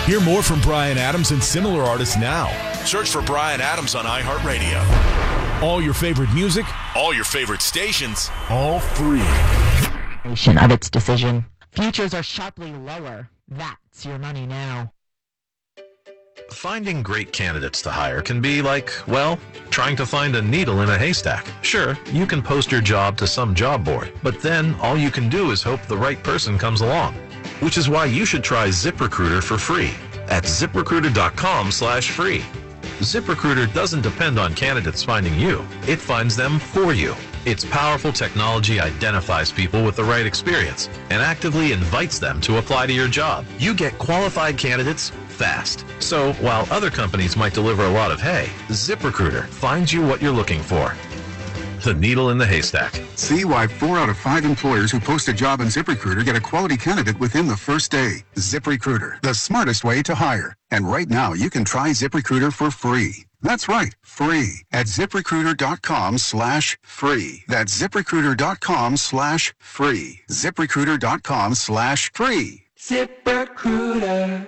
Hear more from Bryan Adams and similar artists now. Search for Bryan Adams on iHeartRadio. All your favorite music, all your favorite stations, all free. Of its decision. Futures are sharply lower. That's your money now. Finding great candidates to hire can be like, well, trying to find a needle in a haystack. Sure, you can post your job to some job board, but then all you can do is hope the right person comes along. Which is why you should try ZipRecruiter for free at ZipRecruiter.com/free. ZipRecruiter doesn't depend on candidates finding you. It finds them for you. Its powerful technology identifies people with the right experience and actively invites them to apply to your job. You get qualified candidates fast. So while other companies might deliver a lot of hay, ZipRecruiter finds you what you're looking for. The needle in the haystack. See why 4 out of 5 employers who post a job on ZipRecruiter get a quality candidate within the first day. ZipRecruiter, the smartest way to hire. And right now, you can try ZipRecruiter for free. That's right, free at ZipRecruiter.com/free. That's ZipRecruiter.com/free. ZipRecruiter.com/free. ZipRecruiter.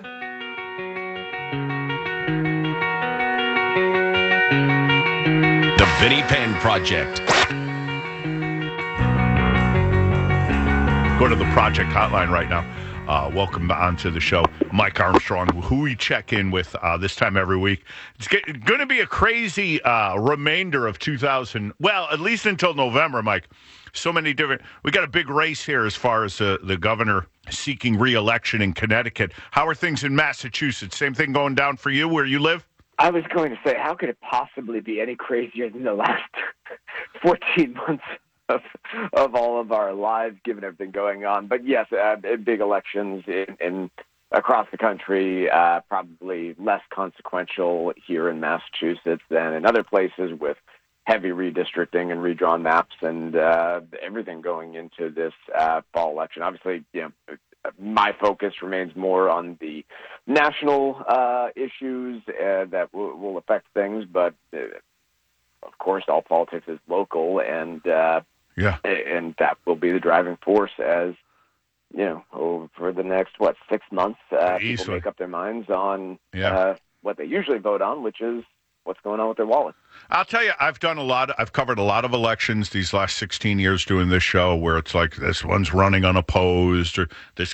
The Vinnie Penn Project. Go to the project hotline right now. Welcome on to the show. Mike Armstrong, who we check in with this time every week. It's going to be a crazy remainder of 2000, well, at least until November, Mike. So many different, we got a big race here as far as the governor seeking re-election in Connecticut. How are things in Massachusetts? Same thing going down for you where you live? I was going to say, how could it possibly be any crazier than the last 14 months of all of our lives, given everything going on? But yes, big elections in across the country, probably less consequential here in Massachusetts than in other places, with heavy redistricting and redrawn maps and everything going into this fall election. Obviously, my focus remains more on the national issues that will affect things, but of course, all politics is local, and and that will be the driving force as over the next 6 months. People make up their minds on what they usually vote on, which is what's going on with their wallet. I'll tell you, I've covered a lot of elections these last 16 years doing this show, where it's like this one's running unopposed, or this